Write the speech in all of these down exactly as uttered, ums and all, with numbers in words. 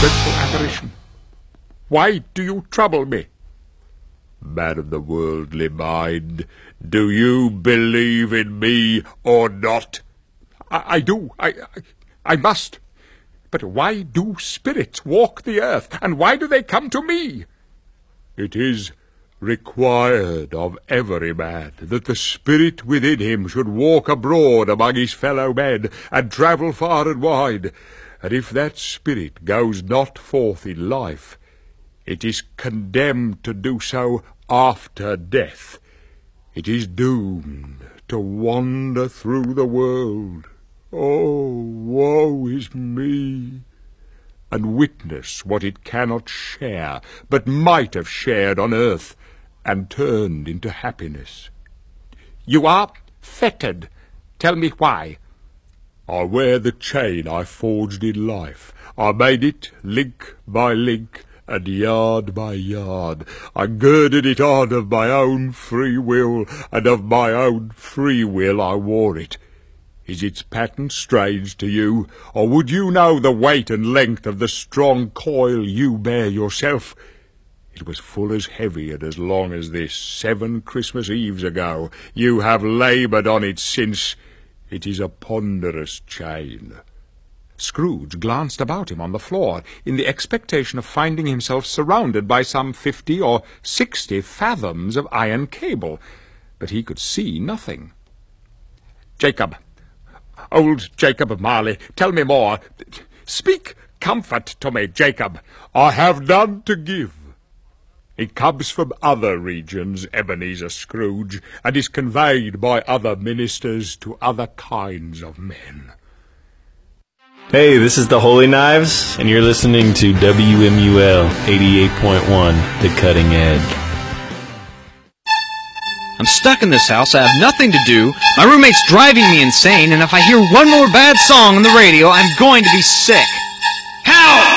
dreadful apparition? Why do you trouble me? Man of the worldly mind, do you believe in me or not? I, I do. I, I, I must. But why do spirits walk the earth, and why do they come to me? It is required of every man that the spirit within him should walk abroad among his fellow men, and travel far and wide. And if that spirit goes not forth in life, it is condemned to do so after death. It is doomed to wander through the world. Oh, woe is me! And witness what it cannot share, but might have shared on earth, and turned into happiness. You are fettered. Tell me why. I wear the chain I forged in life. I made it link by link, and yard by yard. I girded it on of my own free will, and of my own free will I wore it. Is its pattern strange to you, or would you know the weight and length of the strong coil you bear yourself? It was full as heavy and as long as this, seven Christmas Eves ago. You have laboured on it since. It is a ponderous chain. Scrooge glanced about him on the floor, in the expectation of finding himself surrounded by some fifty or sixty fathoms of iron cable, but he could see nothing. Jacob, old Jacob Marley, tell me more. Speak comfort to me, Jacob. I have none to give. It comes from other regions, Ebenezer Scrooge, and is conveyed by other ministers to other kinds of men. Hey, this is the Holy Knives, and you're listening to W M U L eighty-eight point one, The Cutting Edge. I'm stuck in this house. I have nothing to do. My roommate's driving me insane, and if I hear one more bad song on the radio, I'm going to be sick. Help!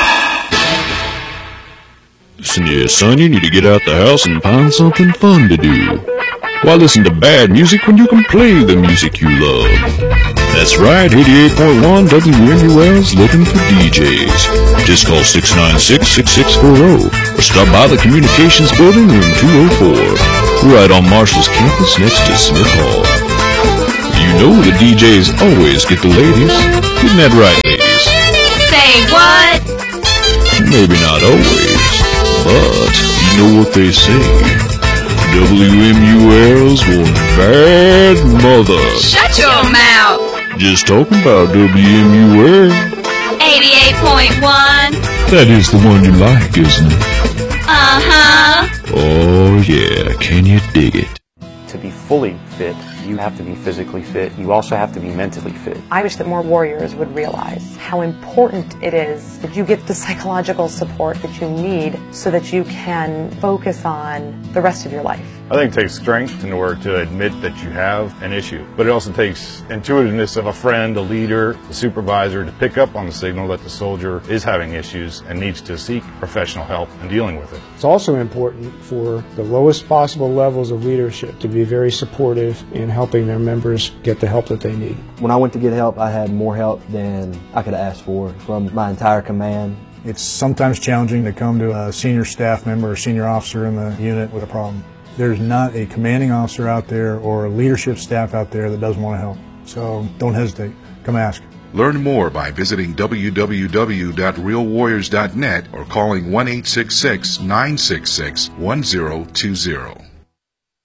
Listen here, son, you need to get out the house and find something fun to do. Why listen to bad music when you can play the music you love? That's right, eighty-eight point one W M U L's looking for D Js. Just call six nine six, six six four zero or stop by the Communications Building, room two oh four, right on Marshall's campus next to Smith Hall. You know the D Js always get the ladies. Isn't that right, ladies? Say what? Maybe not always, but you know what they say. W M U L's one bad mother. Shut your mouth. Just talking about W M U L. eighty-eight point one. That is the one you like, isn't it? Uh-huh. Oh, yeah. Can you dig it? To be fully fit, you have to be physically fit. You also have to be mentally fit. I wish that more warriors would realize how important it is that you get the psychological support that you need so that you can focus on the rest of your life. I think it takes strength in order to admit that you have an issue, but it also takes intuitiveness of a friend, a leader, a supervisor to pick up on the signal that the soldier is having issues and needs to seek professional help in dealing with it. It's also important for the lowest possible levels of leadership to be very supportive in helping their members get the help that they need. When I went to get help, I had more help than I could have asked for from my entire command. It's sometimes challenging to come to a senior staff member or senior officer in the unit with a problem. There's not a commanding officer out there or a leadership staff out there that doesn't want to help. So don't hesitate. Come ask. Learn more by visiting w w w dot real warriors dot net or calling one eight six six, nine six six, one zero two zero.